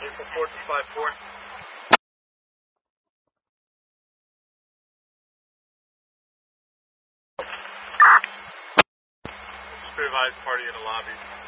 April 4th to 5-4. Supervised party in the lobby.